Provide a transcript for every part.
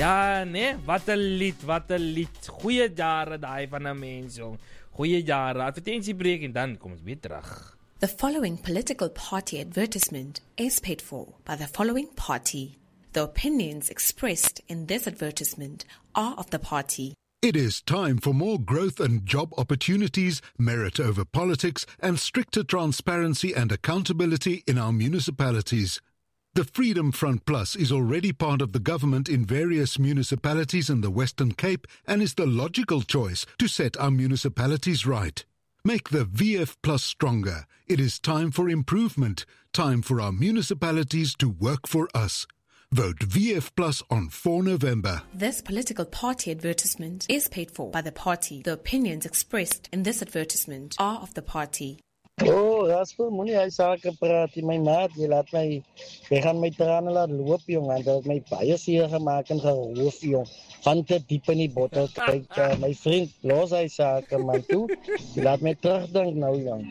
Ja, nee, wat een lied. Goeie jare daai van 'n mens, jong. Goeie jare. Advertentiebreek en dan kom ons weer terug. The following political party advertisement is paid for by the following party. The opinions expressed in this advertisement are of the party. It is time for more growth and job opportunities, merit over politics, and stricter transparency and accountability in our municipalities. The Freedom Front Plus is already part of the government in various municipalities in the Western Cape and is the logical choice to set our municipalities right. Make the VF Plus stronger. It is time for improvement, time for our municipalities to work for us. Vote VF Plus on 4 November. This political party advertisement is paid for by the party. The opinions expressed in this advertisement are of the party. Oh, Rasper, moenie hy sake praat, my maat, jy gaan my trane laat loop, jong, en dat het my baie seer gemaak en geroof, jong, van te diep in die botte, kyk, my vriend, los hy sake, man, toe, jy laat my terugdink nou, jong.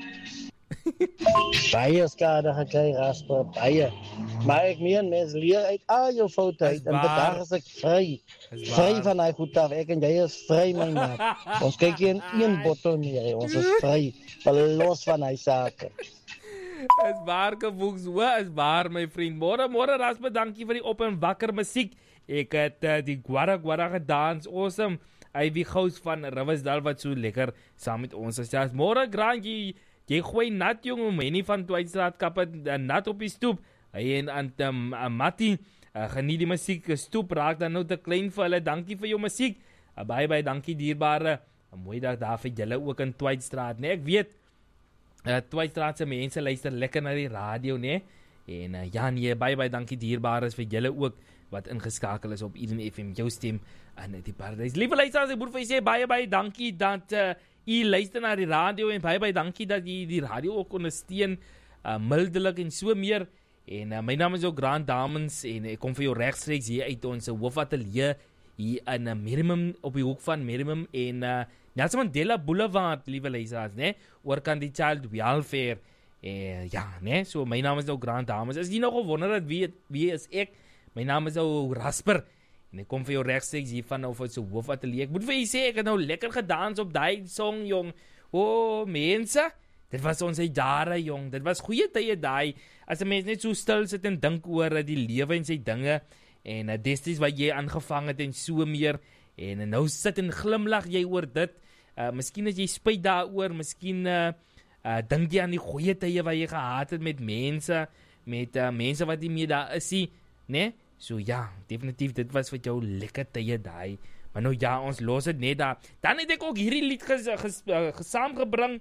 Baie skade gekry, Rasper, baie, maar ek meen, mens leer uit al jou foute uit, en vandag is ek vry van hy goed af, ek en jy is vry, my maat, ons kyk hier in een bottel meer, ons is vry, los van hy sake. Is waar, Kaboeks, is waar, my vriend. Môre, Rasper, dankie vir die op en wakker musiek. Ek het die Guara gedans, awesome. Ivy Gous van Riversdal wat so lekker saam met ons is. Môre, Grangie, jy gooi nat, jong, Henny van Twystraat kap het nat op die stoep. Hy en Mattie, geniet die musiek, stoep raak dan nou te klein vir hulle. Dankie vir jou musiek. Bye, dankie dierbare. 'n Mooi dag daar vir julle ook in Twystraat, nee, ek weet, Twystraat se mense luister lekker na die radio, nee, en ja, nee, bye, dankie dierbares vir julle ook, wat ingeskakel is op Eden FM, jou stem in die paradijs. Lieve luisteraars, ek moet vir jy sê, bye, dankie dat jy luister na die radio, en bye, dankie dat jy die radio ook ondersteun, mildelik en so meer, en my naam is ook Grant Damens, en ek kom vir jou rechtstreeks hier uit ons hoofatelier, hier in Merrimum, op die hoek van Merrimum, en Nelson Mandela Boulevard, lieve luisteraars, nee, oorkant die child welfare, ja, nee, so my naam is nou Grant Dames, as jy nog gewonder het, wie is ek, my naam is nou Rasper, en ek kom vir jou rechtstreeks hiervan, of uit so hoofatelier, ek moet vir jy sê, ek het nou lekker gedans op die song, jong, mense, dit was ons jare, jong, dit was goeie tye die, as die mens net so stil sit en dink oor die lewe en sy dinge, en destijds wat jy aangevang het en so meer, en nou sit en glimlag jy oor dit, miskien as jy spyt daaroor, miskien dink jy aan die goeie tye wat jy gehad het met mense wat nie meer daar is nie, nee, so ja, definitief, dit was vir jou lekker tye daai, maar nou ja, ons los het net daar, dan het ek ook hierdie lied saamgebring,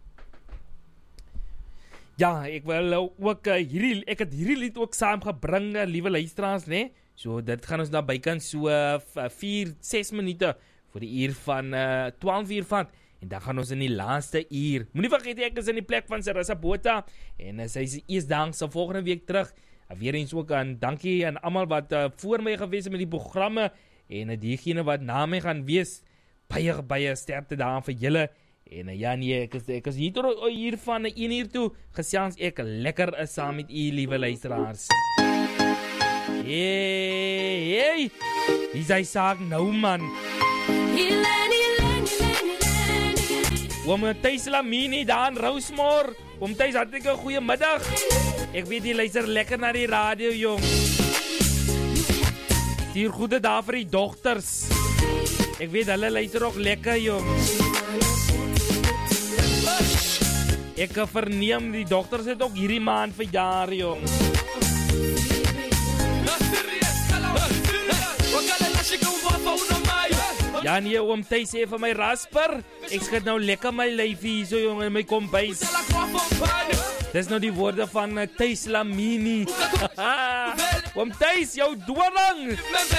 ja, ek het hierdie lied ook saamgebring, liewe luisteraars, nee, so dit gaan ons daar bykans so 4-6 minute voor die uur van 12 uur vat, en dan gaan ons in die laaste uur, moenie vergeet ek is in die plek van Sarissa Botha, en sy is eers dankse volgende week terug, weer eens ook aan, dankie aan almal wat voor my gewees met die programme, en diegene wat na my gaan wees, baie sterkte daar vir julle, en ja nee, ek is hier van 1 uur toe, gesels ek lekker is saam met u, liewe luisteraars. Hey, die sy saak nou, man. Oom Thys Lamini, daar in Rosemore. Oom Thys, hartlik 'n goeie middag. Ek weet jy luister lekker na die radio, jong. Stuur goeie daar vir die dogters. Ek weet hulle luister ook lekker, jong. Ek verneem, die dogters het ook hierdie maand verjaar, jong. Ja nee, oom Thys sê vir my Rasper, ek skud nou lekker my lyfie hier so, jong, in my kombuis. Dis nou die woorde van Thys Lamini. Oom Thys, jou doring!